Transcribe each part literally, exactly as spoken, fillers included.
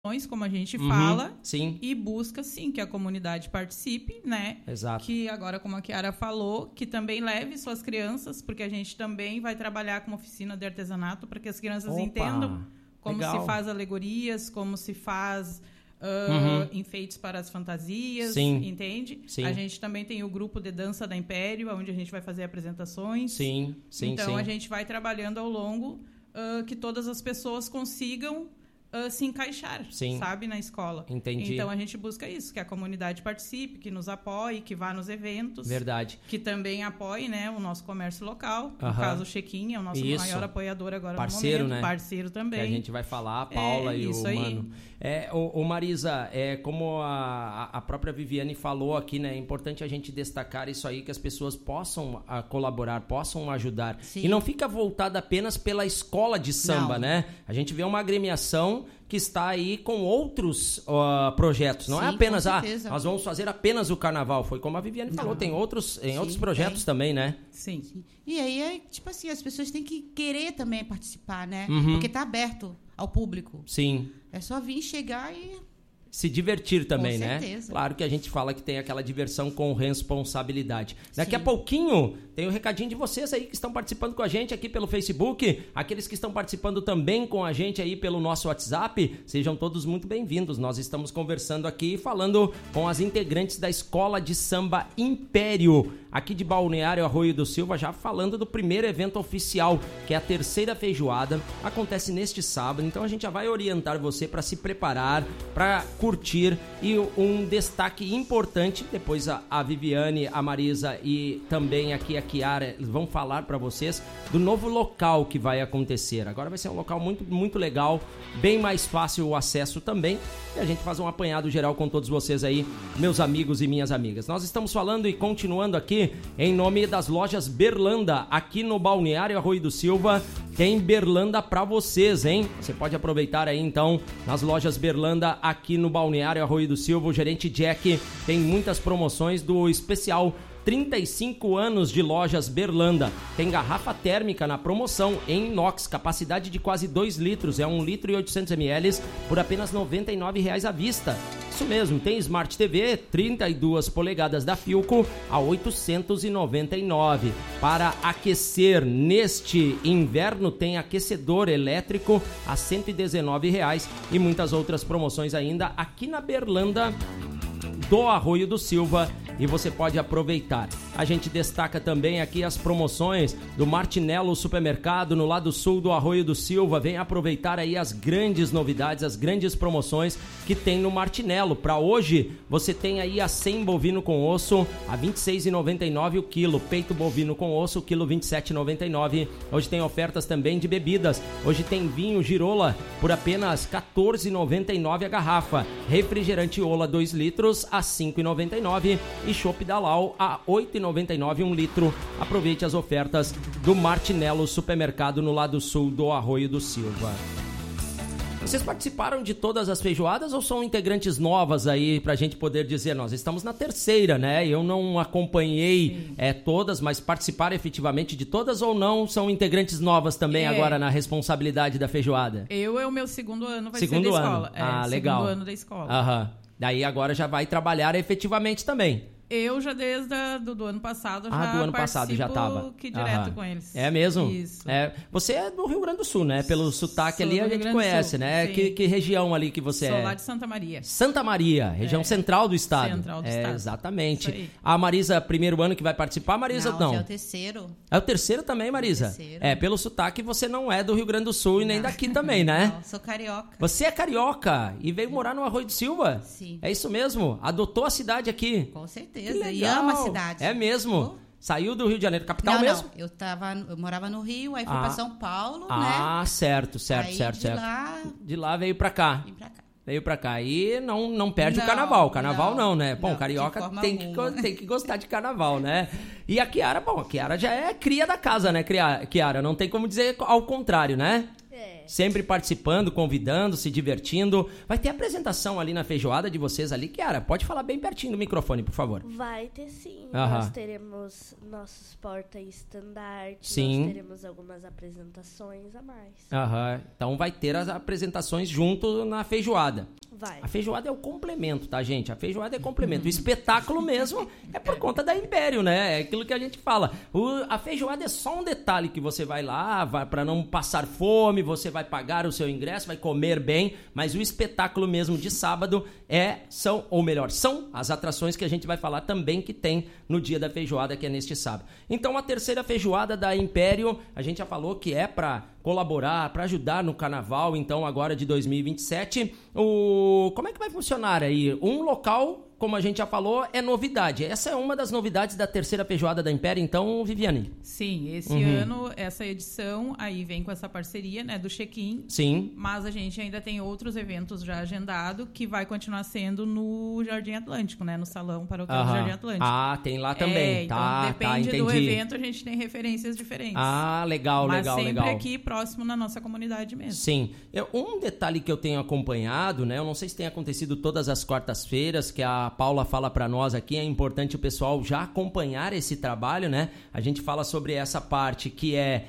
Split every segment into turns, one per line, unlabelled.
como a gente
uhum,
fala,
sim.
e busca, sim, que a comunidade participe, né?
Exato.
Que agora, como a Kiara falou, que também leve suas crianças, porque a gente também vai trabalhar com uma oficina de artesanato para que as crianças
Opa,
entendam como
legal.
se faz alegorias, como se faz uh,
uhum.
enfeites para as fantasias,
sim.
entende?
Sim.
A gente também tem o grupo de dança da Império, onde a gente vai fazer apresentações.
Sim, sim,
então,
sim.
a gente vai trabalhando ao longo uh, que todas as pessoas consigam Uh, se encaixar,
Sim.
sabe, na escola.
Entendi.
Então, a gente busca isso, que a comunidade participe, que nos apoie, que vá nos eventos.
Verdade.
Que também apoie, né, o nosso comércio local.
Uh-huh.
No caso, o Chequinha é o nosso
isso.
maior apoiador agora
Parceiro,
no momento.
Né?
Parceiro também.
Que a gente vai falar, a Paula
é,
e
isso
o
aí.
Mano. É, o, o Marisa, é, como a, a própria Viviane falou aqui, né? É importante a gente destacar isso aí, que as pessoas possam a, colaborar, possam ajudar.
Sim.
E não fica voltada apenas pela escola de samba,
não.
né? A gente vê uma agremiação que está aí com outros uh, projetos. Não
Sim,
é apenas,
com
ah,
certeza.
nós vamos fazer apenas o carnaval. Foi como a Viviane falou,
Não.
tem outros, em
Sim,
outros projetos
tem.
também, né?
Sim.
Sim. E aí, é, tipo assim, as pessoas têm que querer também participar, né?
Uhum.
Porque tá aberto ao público.
Sim.
É só vir, chegar e...
Se divertir também,
Com
né?
certeza.
Claro que a gente fala que tem aquela diversão com responsabilidade. Daqui
Sim.
a pouquinho tem um recadinho de vocês aí que estão participando com a gente aqui pelo Facebook, aqueles que estão participando também com a gente aí pelo nosso WhatsApp, sejam todos muito bem-vindos. Nós estamos conversando aqui, falando com as integrantes da Escola de Samba Império, aqui de Balneário Arroio do Silva, já falando do primeiro evento oficial, que é a terceira feijoada, acontece neste sábado, então a gente já vai orientar você para se preparar, para curtir, e um destaque importante, depois a, a Viviane, a Marisa e também aqui a Kiara vão falar para vocês do novo local que vai acontecer. Agora vai ser um local muito, muito legal, bem mais fácil o acesso também, e a gente faz um apanhado geral com todos vocês aí, meus amigos e minhas amigas. Nós estamos falando e continuando aqui em nome das lojas Berlanda, aqui no Balneário Arroio do Silva, tem Berlanda pra vocês, hein? Você pode aproveitar aí então nas lojas Berlanda aqui no Balneário Arroio do Silva. O gerente Jack tem muitas promoções do especial trinta e cinco anos de lojas Berlanda. Tem garrafa térmica na promoção em inox, capacidade de quase dois litros, é um litro e oitocentos mililitros por apenas noventa e nove reais à vista. Isso mesmo, tem Smart T V trinta e duas polegadas da Philco a oitocentos e noventa e nove. Para aquecer neste inverno tem aquecedor elétrico a cento e dezenove reais e muitas outras promoções ainda aqui na Berlanda do Arroio do Silva, e você pode aproveitar. A gente destaca também aqui as promoções do Martinello Supermercado no lado sul do Arroio do Silva. Vem aproveitar aí as grandes novidades, as grandes promoções que tem no Martinello. Para hoje, você tem aí a cem bovino com osso a vinte e seis reais e noventa e nove centavos o quilo, peito bovino com osso, o quilo vinte e sete reais e noventa e nove centavos. Hoje tem ofertas também de bebidas. Hoje tem vinho Girola por apenas quatorze reais e noventa e nove centavos a garrafa, refrigerante Ola dois litros a cinco reais e noventa e nove centavos e chopp Dalal a oito reais e noventa e nove centavos um litro. Aproveite as ofertas do Martinello Supermercado no lado sul do Arroio do Silva. Vocês participaram de todas as feijoadas ou são integrantes novas aí pra gente poder dizer? Nós estamos na terceira, né? Eu não acompanhei é, todas, mas participaram efetivamente de todas ou não? São integrantes novas também
é.
agora na responsabilidade da feijoada?
Eu é o meu segundo ano, vai
segundo
ser da
ano.
escola. É,
ah, legal.
Segundo ano da escola.
Aham. Daí agora já vai trabalhar efetivamente também.
Eu já desde a, do, do ano passado já
Ah, do ano passado já tava.
que direto
Aham.
com eles.
É mesmo?
Isso.
É, você é do Rio Grande do Sul, né? Pelo sotaque
Sou
ali
do
a
Rio
gente
Grande do
conhece,
Sul,
né?
sim.
Que, que região ali que você
Sou
é?
lá de Santa Maria.
Santa Maria, região
É.
central do estado.
Central do
é,
estado.
Exatamente.
Isso aí.
A Marisa, primeiro ano que vai participar, Marisa,
não,
não?
já é o terceiro.
É o terceiro também, Marisa?
É o terceiro.
É, pelo sotaque você não é do Rio Grande do Sul e nem
Não.
daqui também, né?
Não, sou carioca.
Você é carioca e veio morar no Arroio do Silva?
Sim.
É isso mesmo? Adotou a cidade aqui?
Com
Que
certeza.
legal.
E amo a cidade.
É mesmo?
Oh.
Saiu do Rio de Janeiro, capital
não,
mesmo?
não. Eu, tava, eu morava no Rio, aí fui
Ah.
pra São Paulo,
Ah,
né?
certo, certo,
aí
certo,
de
certo.
lá,
De lá veio pra cá.
vim pra cá.
Veio pra cá. E não, não perde
Não,
o carnaval. Carnaval não,
não,
né? Bom,
não, de
carioca
forma
tem que,
alguma.
tem que gostar de carnaval, né? E a Kiara, bom, a Kiara já é cria da casa, né, Kiara? Não tem como dizer ao contrário, né?
É.
sempre participando, convidando, se divertindo. Vai ter apresentação ali na feijoada de vocês ali, Kiara, pode falar bem pertinho do microfone, por favor.
Vai ter sim.
Aham.
Nós teremos nossos porta-estandartes,
Sim.
nós teremos algumas apresentações a mais.
Aham. Então vai ter as apresentações junto na feijoada.
Vai.
A feijoada é o complemento, tá, gente? A feijoada é complemento. O espetáculo mesmo é por conta da Império, né? É aquilo que a gente fala. O, a feijoada é só um detalhe que você vai lá, vai para não passar fome, você vai pagar o seu ingresso, vai comer bem, mas o espetáculo mesmo de sábado é, são, ou melhor, são as atrações que a gente vai falar também que tem no dia da feijoada, que é neste sábado. Então, a terceira feijoada da Império, a gente já falou que é para colaborar, para ajudar no carnaval, então, agora de dois mil e vinte e sete. O... Como é que vai funcionar aí? Um local, como a gente já falou, é novidade. Essa é uma das novidades da terceira feijoada da Império, então, Viviane.
Sim, esse
Uhum.
ano, essa edição aí vem com essa parceria, né, do check-in.
Sim.
Mas a gente ainda tem outros eventos já agendados que vai continuar sendo no Jardim Atlântico, né, no Salão Paroquial do
Aham.
Jardim Atlântico.
Ah, tem lá também.
É, então
tá,
depende
tá,
do
entendi.
evento, a gente tem referências diferentes.
Ah, legal,
Mas
legal,
sempre
legal.
aqui próximo na nossa comunidade mesmo.
Sim. Eu, um detalhe que eu tenho acompanhado, né? Eu não sei se tem acontecido todas as quartas-feiras, que a Paula fala para nós aqui, é importante o pessoal já acompanhar esse trabalho, né? A gente fala sobre essa parte que é,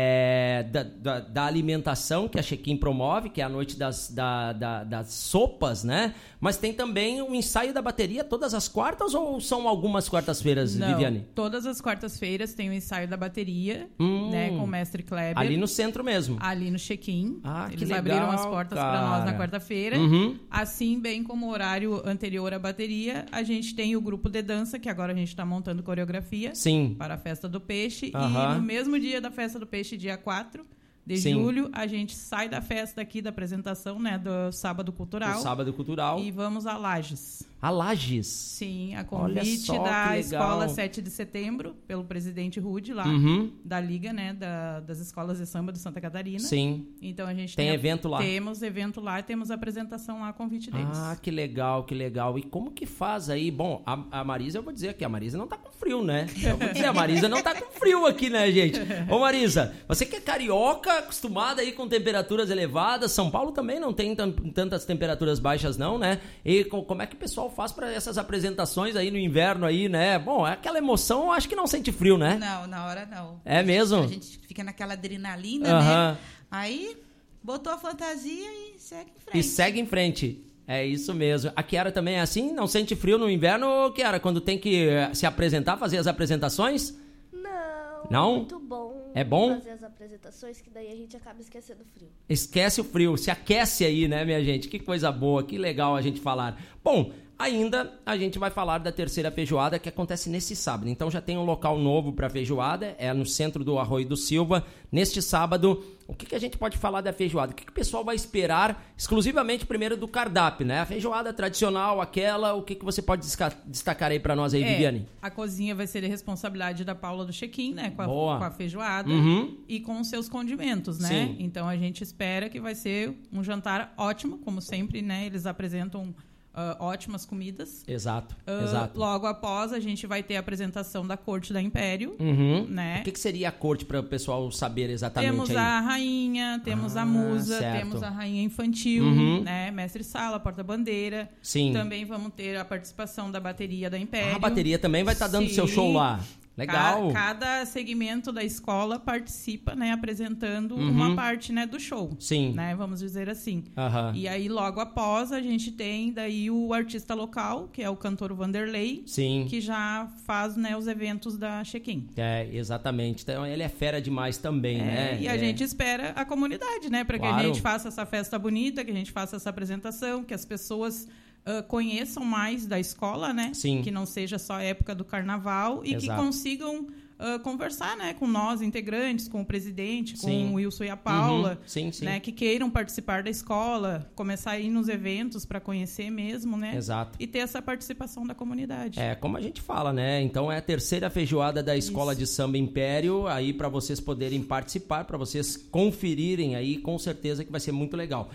é da, da, da alimentação que a Check-in promove, que é a noite das, da, da, das sopas, né? Mas tem também o ensaio da bateria todas as quartas ou são algumas quartas-feiras,
Não,
Viviane?
todas as quartas-feiras tem o ensaio da bateria,
Hum.
né, com o mestre Kleber.
Ali no centro mesmo.
Ali no check-in.
Ah, que
Eles
legal,
abriram as portas para nós na
cara.
quarta-feira.
Uhum.
Assim, bem como o horário anterior à bateria, a gente tem o grupo de dança, que agora a gente está montando coreografia
Sim.
para a Festa do Peixe.
Aham.
E no mesmo dia da Festa do Peixe, dia quatro de
Sim.
julho, a gente sai da festa aqui, da apresentação, né, do Sábado Cultural.
O sábado cultural.
E vamos a Lages.
A Lages.
Sim, a
Olha
convite
só, que
da
legal.
Escola sete de setembro, pelo presidente Rude, lá,
Uhum.
da Liga, né, da- das Escolas de Samba de Santa Catarina.
Sim.
Então a gente
Tem
tem, a-
evento lá.
Temos evento lá e temos apresentação lá a convite deles.
Ah, que legal, que legal. E como que faz aí? Bom, a, a Marisa, eu vou dizer aqui, a Marisa não tá com frio, né? Eu vou dizer, a Marisa não tá com frio aqui, né, gente? Ô, Marisa, você que é carioca, acostumada aí com temperaturas elevadas, São Paulo também não tem tan- tantas temperaturas baixas não, né? E co- como é que o pessoal faz para essas apresentações aí no inverno aí, né? Bom, é aquela emoção, eu acho que não sente frio, né?
Não, na hora não.
É mesmo?
A gente fica naquela adrenalina,
Aham.
né? Aí, botou a fantasia e segue em frente.
E segue em frente. É isso mesmo. A Kiara também é assim? Não sente frio no inverno, Kiara, quando tem que eh, se apresentar, fazer as apresentações?
Não,
Não?
muito bom.
É bom?
Fazer as apresentações, que daí a gente acaba esquecendo o frio.
Esquece o frio, se aquece aí, né, minha gente? Que coisa boa, que legal a gente falar. Bom, ainda a gente vai falar da terceira feijoada que acontece nesse sábado. Então já tem um local novo para feijoada, é no centro do Arroio do Silva. Neste sábado, o que, que a gente pode falar da feijoada? O que, que o pessoal vai esperar exclusivamente primeiro do cardápio, né? A feijoada tradicional, aquela, o que, que você pode desca- destacar aí para nós aí,
É,
Viviane?
a cozinha vai ser de responsabilidade da Paula do check-in, né? Com a,
Boa.
com a feijoada
Uhum.
e com os seus condimentos, né?
Sim.
Então a gente espera que vai ser um jantar ótimo, como sempre, né? Eles apresentam ah, ótimas comidas.
Exato,
Ah,
exato.
Logo após, a gente vai ter a apresentação da Corte da Império,
Uhum.
né?
O que, que seria a corte para o pessoal saber exatamente
Temos
aí?
a rainha, temos
Ah,
a musa,
certo.
temos a rainha infantil,
Uhum.
né? Mestre Sala, porta-bandeira.
Sim.
Também vamos ter a participação da bateria da Império.
Ah, a bateria também vai estar dando
Sim.
seu show lá. Legal.
Ca- Cada segmento da escola participa, né, apresentando
Uhum.
uma parte, né, do show.
Sim.
Né, vamos dizer assim.
Aham.
E aí, logo após, a gente tem daí o artista local, que é o cantor Vanderlei,
Sim.
que já faz, né, os eventos da check-in.
É, exatamente. Então ele é fera demais também,
É,
né?
e a
É.
gente espera a comunidade, né? Para que
Claro.
a gente faça essa festa bonita, que a gente faça essa apresentação, que as pessoas ah, conheçam mais da escola, né?
Sim.
Que não seja só a época do carnaval e que
Exato.
consigam ah, conversar, né? Com nós, integrantes, com o presidente, com
Sim.
o Wilson e a Paula.
Uhum. Sim, sim.
Né, que queiram participar da escola, começar a ir nos eventos para conhecer mesmo, né?
Exato.
E ter essa participação da comunidade.
É, como a gente fala, né? Então é a terceira feijoada da Escola
Isso.
de Samba Império, aí para vocês poderem participar, para vocês conferirem aí, com certeza que vai ser muito legal.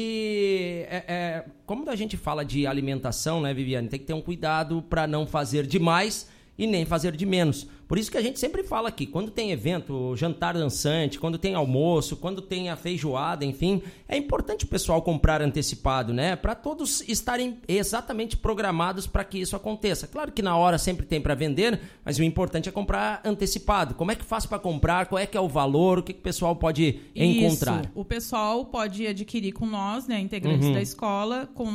E é, é, como a gente fala de alimentação, né, Viviane? Tem que ter um cuidado para não fazer demais e nem fazer de menos. Por isso que a gente sempre fala aqui, quando tem evento, jantar dançante, quando tem almoço, quando tem a feijoada, enfim, é importante o pessoal comprar antecipado, né? Para todos estarem exatamente programados para que isso aconteça. Claro que na hora sempre tem para vender, mas o importante é comprar antecipado. Como é que faz para comprar? Qual é que é o valor? O que, que o pessoal pode encontrar?
Isso. O pessoal pode adquirir com nós, né, integrantes
Uhum.
da escola, com